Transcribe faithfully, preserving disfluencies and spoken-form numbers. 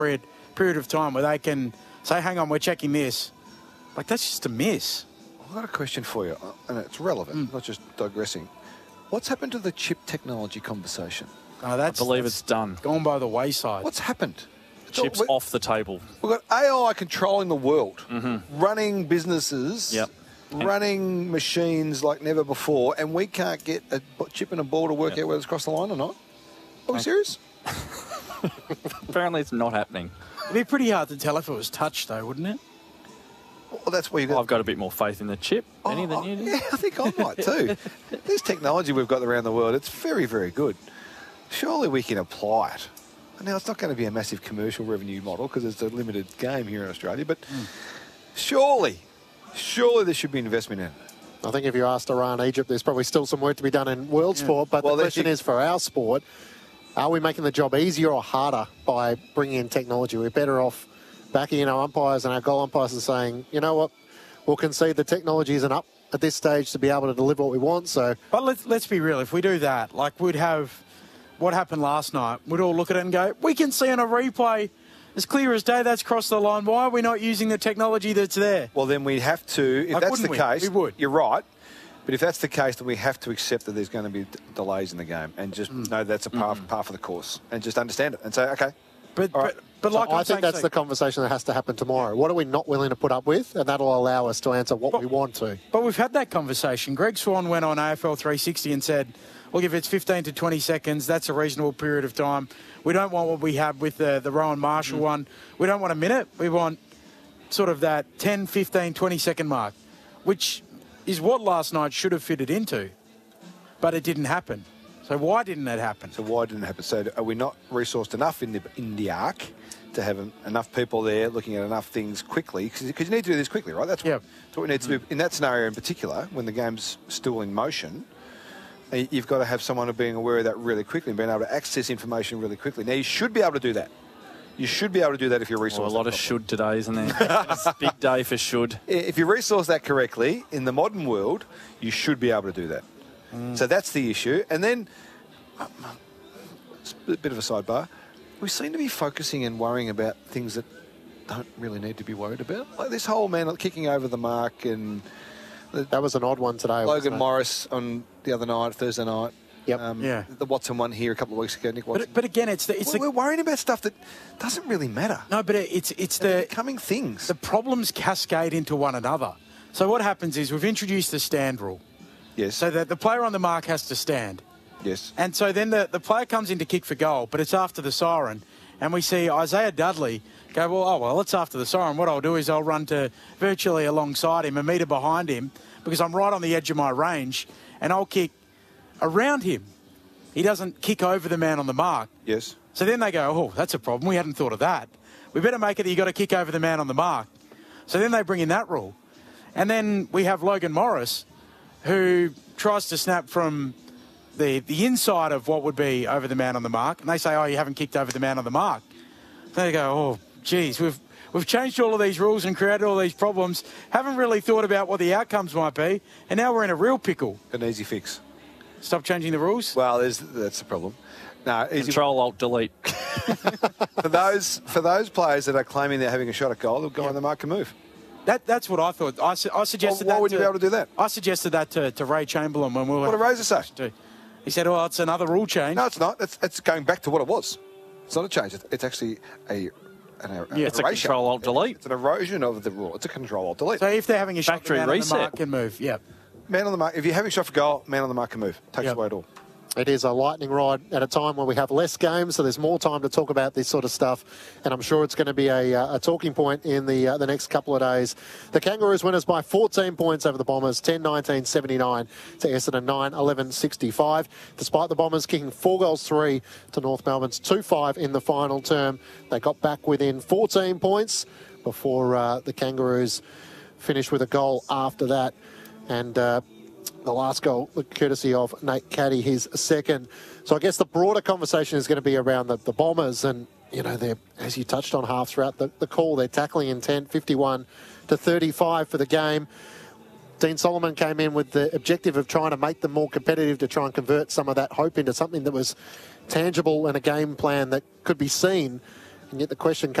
period, period of time where they can say, hang on, we're checking this. Like, that's just a miss. I've got a question for you, and it's relevant, mm. not just digressing. What's happened to the chip technology conversation? Oh, that's, I believe that's it's done. Gone by the wayside. What's happened? Chips so, off the table. We've got A I controlling the world, mm-hmm. running businesses, yep. running machines like never before, and we can't get a chip and a ball to work yep. out whether it's across the line or not? Are we okay. serious? Apparently it's not happening. It'd be pretty hard to tell if it was touch, though, wouldn't it? Well, that's where you got. Well, I've got a bit more faith in the chip, oh, Benny, than oh, you do. Yeah, I think I might too. This technology we've got around the world, it's very, very good. Surely we can apply it. Now, it's not going to be a massive commercial revenue model because it's a limited game here in Australia, but mm. surely, surely there should be investment in it. I think if you asked Iran, Egypt, there's probably still some work to be done in world yeah. sport, but well, the question is for our sport, are we making the job easier or harder by bringing in technology? We're better off backing in our umpires and our goal umpires and saying, you know what, we'll concede the technology isn't up at this stage to be able to deliver what we want. So, But let's, let's be real. If we do that, like we'd have what happened last night, we'd all look at it and go, we can see on a replay as clear as day that's crossed the line. Why are we not using the technology that's there? Well, then we'd have to, if like, that's the we? case, we would. You're right. But if that's the case, then we have to accept that there's going to be d- delays in the game and just mm. know that's a par, mm. par for the course and just understand it and say, okay. But, right. but, but like so I think that's so, the conversation that has to happen tomorrow. What are we not willing to put up with? And that'll allow us to answer what but, we want to. But we've had that conversation. Greg Swan went on A F L three sixty and said, look, if it's fifteen to twenty seconds, that's a reasonable period of time. We don't want what we have with the, the Rowan Marshall mm. one. We don't want a minute. We want sort of that ten, fifteen, twenty second mark, which is what last night should have fitted into. But it didn't happen. So why didn't that happen? So why didn't it happen? So are we not resourced enough in the, in the arc to have enough people there looking at enough things quickly? Because you need to do this quickly, right? That's what, yep. that's what we need to do. In that scenario in particular, when the game's still in motion, you've got to have someone being aware of that really quickly and being able to access information really quickly. Now, you should be able to do that. You should be able to do that if you're resourced. Well, a lot of should today, isn't there? It's a big day for should. If you resource that correctly, in the modern world, you should be able to do that. Mm. So that's the issue. And then, um, it's a bit of a sidebar, we seem to be focusing and worrying about things that don't really need to be worried about. Like this whole man kicking over the mark and... The, that was an odd one today. Logan Morris on the other night, Thursday night. Yep. Um, yeah. The Watson one here a couple of weeks ago, Nick Watson. But, but again, it's the... It's we're, the, we're worrying about stuff that doesn't really matter. No, but it's it's They're the... becoming things. The problems cascade into one another. So what happens is we've introduced the stand rule. Yes. So that the player on the mark has to stand. Yes. And so then the, the player comes in to kick for goal, but it's after the siren. And we see Isaiah Dudley go, well, oh, well, it's after the siren. What I'll do is I'll run to virtually alongside him, a metre behind him, because I'm right on the edge of my range, and I'll kick around him. He doesn't kick over the man on the mark. Yes. So then they go, oh, that's a problem. We hadn't thought of that. We better make it that you've got to kick over the man on the mark. So then they bring in that rule. And then we have Logan Morris, who tries to snap from the, the inside of what would be over the man on the mark. And they say, oh, you haven't kicked over the man on the mark. They go, oh, geez, we've, we've changed all of these rules and created all these problems, haven't really thought about what the outcomes might be, and now we're in a real pickle. An easy fix. Stop changing the rules? Well, there's, that's the problem. No, Control, Alt, Delete. for those for those players that are claiming they're having a shot at goal, they'll go yeah. on the mark and move. That, that's what I thought. I, su- I suggested well, why that. would to, you be able to do that? I suggested that to, to Ray Chamberlain when we were... What did Razor say? To, he said, well, it's another rule change. No, it's not. It's, it's going back to what it was. It's not a change. It's, it's actually a... An, an yeah, it's a Control, Alt, Delete. It's an erosion of the rule. It's a Control, Alt, Delete. So if they're having a shot, Factory man reset. on the mark can move. Yeah. Man on the mark. If you're having a shot for goal, man on the mark can move. Takes yep. away it all. It is a lightning rod at a time where we have less games, so there's more time to talk about this sort of stuff, and I'm sure it's going to be a, uh, a talking point in the uh, the next couple of days. The Kangaroos winners by fourteen points over the Bombers, ten nineteen seventy-nine to Essendon nine eleven sixty-five, despite the Bombers kicking four goals three to North Melbourne's two five in the final term. They got back within fourteen points before uh, the Kangaroos finished with a goal after that, and... Uh, The last goal, courtesy of Nate Caddy, his second. So I guess the broader conversation is going to be around the, the Bombers and, you know, they're, as you touched on half throughout the, the call, their tackling intent, fifty-one to thirty-five for the game. Dean Solomon came in with the objective of trying to make them more competitive, to try and convert some of that hope into something that was tangible and a game plan that could be seen. And yet the question